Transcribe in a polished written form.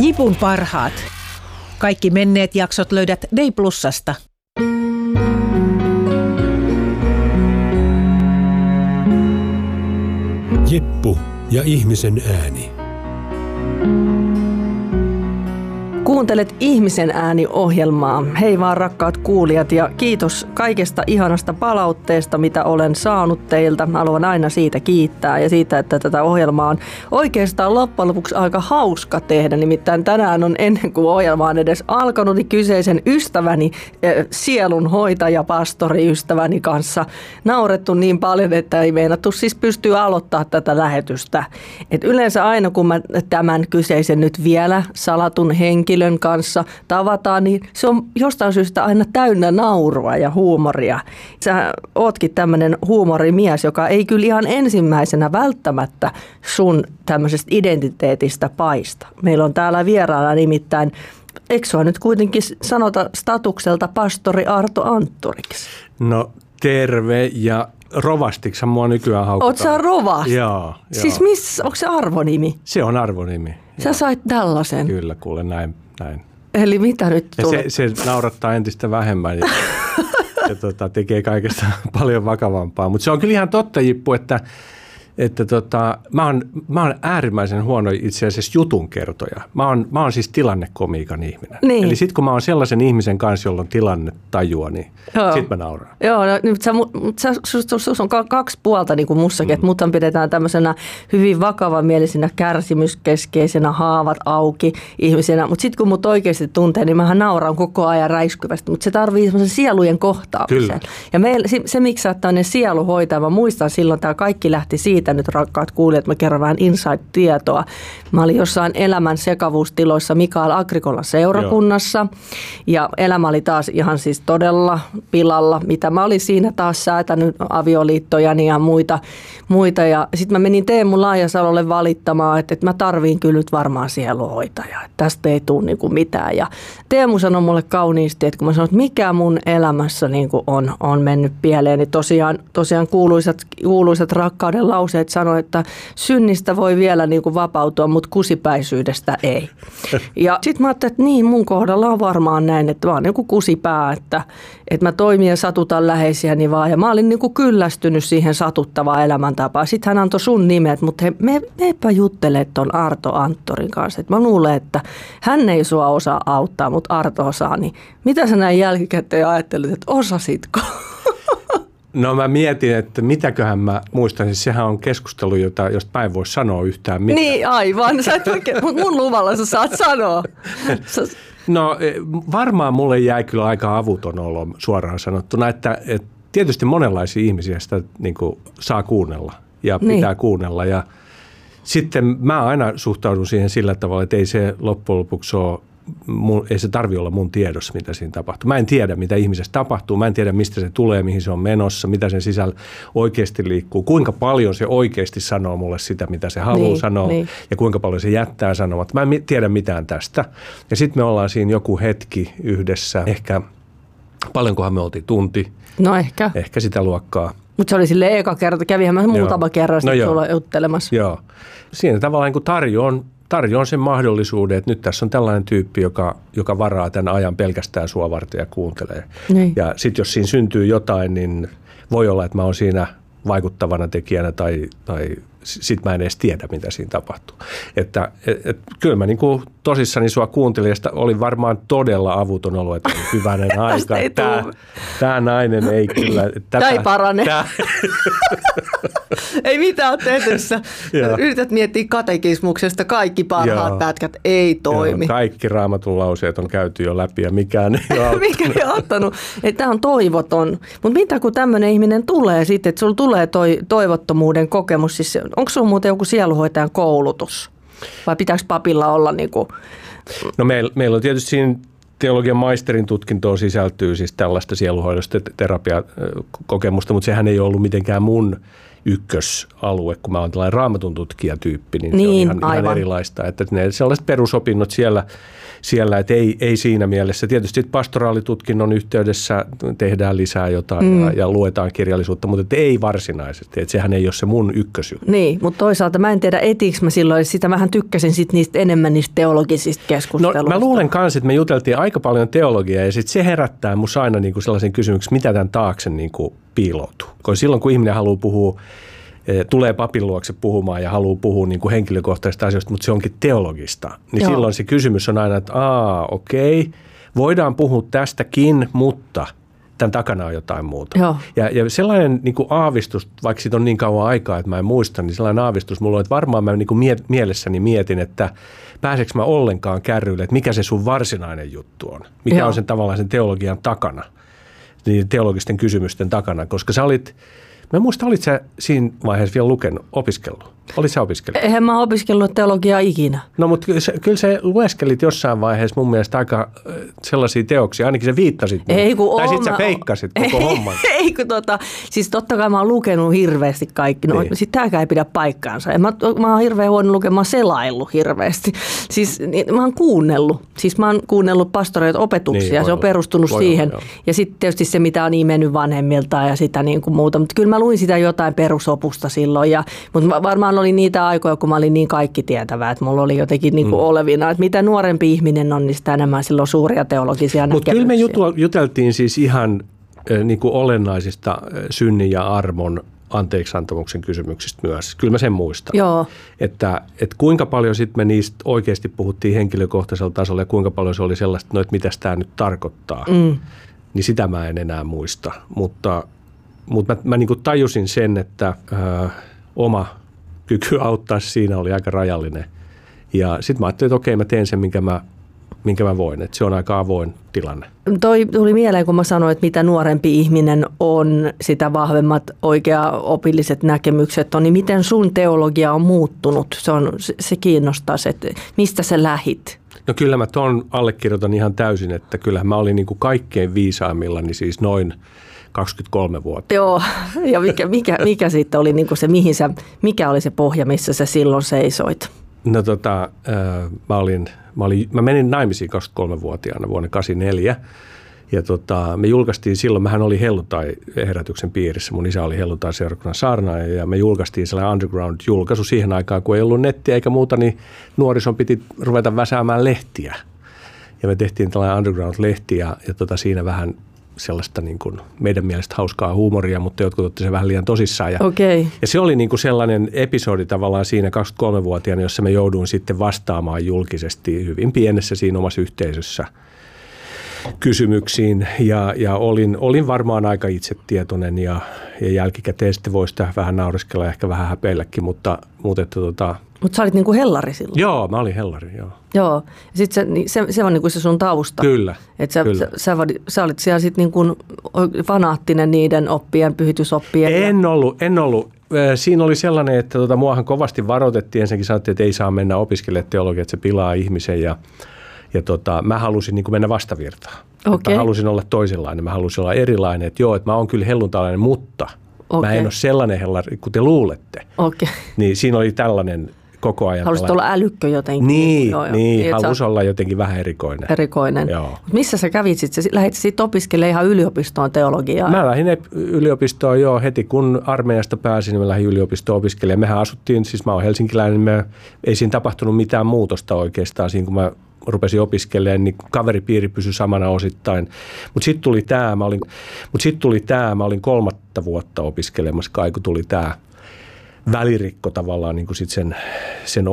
Jipun parhaat. Kaikki menneet jaksot löydät Day Plusasta. Jippu ja ihmisen ääni. Kuuntelet Ihmisen ääni-ohjelmaa. Hei vaan rakkaat kuulijat ja kiitos kaikesta ihanasta palautteesta, mitä olen saanut teiltä. Haluan aina siitä kiittää ja siitä, että tätä ohjelmaa on oikeastaan loppujen lopuksi aika hauska tehdä. Nimittäin tänään on ennen kuin ohjelma on edes alkanut, niin kyseisen ystäväni, sielunhoitaja, pastoriystäväni kanssa naurettu niin paljon, että ei meinattu siis pystyä aloittaa tätä lähetystä. Et yleensä aina kun mä tämän kyseisen nyt vielä salatun henkilön kanssa tavataan, niin se on jostain syystä aina täynnä naurua ja huumoria. Sä ootkin tämmöinen huumorimies, joka ei kyllä ihan ensimmäisenä välttämättä sun tämmöisestä identiteetistä paista. Meillä on täällä vieraana nimittäin, eikö sua nyt kuitenkin sanota statukselta pastori Arto Anttoriksi? No terve ja rovastiksi mua nykyään haukutaan. Oot sä rovasti? Joo. Siis onko se arvonimi? Se on arvonimi. Sä sait tällaisen? Kyllä, kuule näin. Eli mitä nyt tulee? Se naurattaa entistä vähemmän ja tekee kaikesta paljon vakavampaa. Mutta se on kyllä ihan totta, Jippu, että mä oon äärimmäisen huono itse asiassa jutunkertoja. Mä oon siis tilannekomiikan ihminen. Niin. Eli sitten kun mä oon sellaisen ihmisen kanssa, jolla on tilannetajua, niin sit mä nauraan. Joo, no, nyt sus on kaksi puolta niin kuin mussakin, että muthan pidetään tämmöisenä hyvin vakavamielisenä, kärsimyskeskeisenä, haavat auki ihmisenä. Mutta sitten kun mut oikeasti tuntee, niin mähän nauraan koko ajan räiskyvästi. Mutta se tarvii semmoisen sielujen kohtaamisen. Kyllä. Ja se miksi sä oot tämmöinen sieluhoitaja, mä muistan silloin, tämä kaikki lähti siitä, nyt rakkaat kuulijat, mä kerron vähän inside-tietoa. Mä olin jossain elämän sekavuustiloissa Mikael Agrikolan seurakunnassa. Joo. Ja elämä oli taas ihan siis todella pilalla, mitä mä olin siinä taas säätänyt avioliittojani ja muita. Ja sitten mä menin Teemu Laajasalolle valittamaan, että mä tarviin kyllä nyt varmaan sieluhoitajaa, että tästä ei tule niinku mitään. Ja Teemu sanoi mulle kauniisti, että kun mä sanoin, että mikä mun elämässä niinku on mennyt pieleen, niin tosiaan kuuluisat rakkauden lauseet sanoi, että synnistä voi vielä niinku vapautua, mutta kusipäisyydestä ei. Ja sitten mä ajattelin, että niin mun kohdalla on varmaan näin, että mä oon niinku kusipää, että mä toimin ja satutan läheisiäni vaan. Ja mä olin niinku kyllästynyt siihen satuttavaan elämäntapaan. Sitten hän antoi sun nimet, mutta meepä juttele ton Arto Anttorin kanssa. Et mä luulen, että hän ei sua osaa auttaa, mutta Arto osaa. Niin mitä sä näin jälkikäteen ajattelit, että osasitko? No mä mietin, että mitäköhän mä muistan. Siis sehän on keskustelu, josta mä en voi sanoa yhtään mitään. Niin, aivan. Mutta mun luvalla sä saat sanoa. No varmaan mulle jäi kyllä aika avuton olo suoraan sanottuna, että tietysti monenlaisia ihmisiä sitä niin kuin saa kuunnella ja pitää kuunnella. Ja sitten mä aina suhtaudun siihen sillä tavalla, että ei se loppujen lopuksi ole, ei se tarvitse olla mun tiedossa, mitä siinä tapahtuu. Mä en tiedä, mitä ihmisessä tapahtuu. Mä en tiedä, mistä se tulee, mihin se on menossa, mitä sen sisällä oikeasti liikkuu. Kuinka paljon se oikeasti sanoo mulle sitä, mitä se haluaa sanoa ja kuinka paljon se jättää sanomatta. Mä en tiedä mitään tästä. Ja sitten me ollaan siinä joku hetki yhdessä. Ehkä, paljonkohan me oltiin tunti. No ehkä. Ehkä sitä luokkaa. Mutta se oli silleen eka kerta. Kävihän mä muutama kerran sulla juttelemassa. Joo. Siinä tavallaan kun tarjoan sen mahdollisuuden, että nyt tässä on tällainen tyyppi, joka varaa tämän ajan pelkästään sua varten ja kuuntelee. Niin. Ja sitten jos siinä syntyy jotain, niin voi olla, että mä oon siinä vaikuttavana tekijänä tai sit mä en edes tiedä, mitä siinä tapahtuu. Että kyllä mä niinku tosissani sua kuuntelin ja oli varmaan todella avuton olo, että hyvänen aika. Tämä nainen ei kyllä. Tämä ei parane. Ei mitään tehtävissä. Yrität miettiä katekismuksesta kaikki parhaat pätkät. Ei toimi. Kaikki Raamatun lauseet on käyty jo läpi ja mikään ei ole auttanut. Mikä ei auttanut. Tämä on toivoton. Mutta mitä kun tämmöinen ihminen tulee sitten, että sulla tulee toivottomuuden kokemus, siis onko sulla muuten joku sieluhoitajan koulutus? Vai pitääkö papilla olla niinku? No meillä on tietysti siinä teologian maisterin tutkintoon sisältyy siis tällaista sieluhoidosta terapiakokemusta, mutta sehän ei ollut mitenkään mun ykkösalue, kun mä oon tällainen raamatun tutkijatyyppi, niin se on ihan erilaista. Että ne sellaiset perusopinnot siellä, että ei siinä mielessä. Tietysti pastoraalitutkinnon yhteydessä tehdään lisää jotain ja luetaan kirjallisuutta, mutta ei varsinaisesti. Että sehän ei ole se mun ykkösjuttu. Niin, mutta toisaalta mä en tiedä etiikö mä silloin, sitä vähän tykkäsin niistä enemmän niistä teologisista keskusteluista. No, mä luulen kanssa, että me juteltiin aika paljon teologiaa ja sitten se herättää musta aina niinku sellaisen kysymyksen, mitä tämän taakse niinku piiloutuu. Silloin kun ihminen haluaa puhua, tulee papin luokse puhumaan ja haluaa puhua niin kuin henkilökohtaisista asioista, mutta se onkin teologista. Niin silloin se kysymys on aina, että okei, voidaan puhua tästäkin, mutta tämän takana on jotain muuta. Ja sellainen niin kuin aavistus, vaikka siitä on niin kauan aikaa, että mä en muista, niin sellainen aavistus mulla on, että varmaan mä niin kuin mielessäni mietin, että pääseekö mä ollenkaan kärryille, että mikä se sun varsinainen juttu on. Mikä on sen tavallaan sen teologian takana, niin teologisten kysymysten takana, koska sä olit... Mä muistan, olit sä siinä vaiheessa vielä opiskellut? Olit sä opiskellut? Eihän mä opiskellut teologiaa ikinä. No, mutta kyllä sä lueskelit jossain vaiheessa mun mielestä aika sellaisia teoksia, ainakin sä viittasit. Tai sit sä feikkasit koko homman. Siis totta kai mä oon lukenut hirveästi kaikki. No, sit tääkään ei pidä paikkaansa. Mä oon hirveän huono lukemaan, mä oon selaillut hirveästi. Siis mä oon kuunnellut. Siis mä oon kuunnellut pastoreita opetuksia, niin, se on perustunut siihen. Ja sitten tietysti se, mitä on imennyt vanhemmiltaan ja sitä niin kuin muuta. Mutta kyllä mä luin sitä jotain perusopusta silloin. Mutta varmaan oli niitä aikoja, kun mä olin niin kaikki tietävää, että mulla oli jotenkin niin kuin olevina. Että mitä nuorempi ihminen on, niin sitä enemmän silloin suuria teologisia näkemyksiä. Mutta kyllä me juteltiin siis ihan niin kuin olennaisista synnin ja armon anteeksiantamuksen kysymyksistä myös. Kyllä mä sen muistan. Joo. Että kuinka paljon sitten me niistä oikeasti puhuttiin henkilökohtaisella tasolla ja kuinka paljon se oli sellaista, että mitäs tämä nyt tarkoittaa. Niin sitä mä en enää muista. Mutta mä niin kuin tajusin sen, että oma kyky auttaa siinä oli aika rajallinen. Ja sitten mä ajattelin, että okei, mä teen sen, minkä mä voin. Että se on aika avoin tilanne. Toi tuli mieleen, kun mä sanoin, että mitä nuorempi ihminen on, sitä vahvemmat oikea-opilliset näkemykset on. Niin miten sun teologia on muuttunut? Se kiinnostaa, että mistä sä lähit? No kyllä mä ton allekirjoitan ihan täysin, että kyllähän mä olin niin kuin kaikkein viisaimmillani siis noin 23 vuotta. Joo, ja mikä sitten oli niin kuin se, mikä oli se pohja, missä sä silloin seisoit? No mä menin naimisiin 23-vuotiaana vuonna 1984 ja me julkaistiin silloin, mähän olin helluntai-herätyksen piirissä, mun isä oli helluntai-seurakunnan saarnaaja ja me julkaistiin sellainen underground-julkaisu siihen aikaan, kun ei ollut nettiä eikä muuta, niin nuorison piti ruveta väsäämään lehtiä. Ja me tehtiin tällainen underground-lehti ja siinä vähän sellaista niin kuin meidän mielestä hauskaa huumoria, mutta jotkut otti sen vähän liian tosissaan. Ja se oli niin kuin sellainen episodi tavallaan siinä 23-vuotiaana, jossa me jouduin sitten vastaamaan julkisesti hyvin pienessä siinä omassa yhteisössä kysymyksiin. Ja olin varmaan aika itsetietoinen ja jälkikäteen sitten voi sitä vähän naureskella ja ehkä vähän häpeilläkin, mutta sä olit niin kuin hellari silloin? Joo, mä olin hellari, joo. Joo, ja sitten se on niin kuin se sun tausta. Kyllä. Että sä olit siellä sitten niin kuin fanaattinen niiden pyhitysoppien. En ollut. Siinä oli sellainen, että muahan kovasti varoitettiin. Ensinnäkin sanottiin, että ei saa mennä opiskelemaan teologiaa, että se pilaa ihmisen ja mä halusin niin kuin mennä vastavirtaan. Mä halusin olla toisenlainen, mä halusin olla erilainen. Että joo, että mä oon kyllä helluntalainen, mutta mä en ole sellainen hellari, kun te luulette. Niin siinä oli tällainen koko ajan. Halusit olla älykkö jotenkin. Niin halusi olla jotenkin vähän erikoinen. Joo. Missä sä kävit sitten? Lähdit sitten opiskelemaan ihan yliopistoon teologiaa? Mä lähdin yliopistoon heti kun armeijasta pääsin, niin mä lähdin yliopistoon opiskelemaan. Mehän asuttiin, siis mä oon helsinkiläinen, ei siinä tapahtunut mitään muutosta oikeastaan siinä, kun mä rupesin opiskelemaan, niin kaveripiiri pysyi samana osittain. Mutta sitten tuli tämä, mä olin 3 vuotta opiskelemassa kai, kun tuli tämä välirikko tavallaan niin kuin sit sen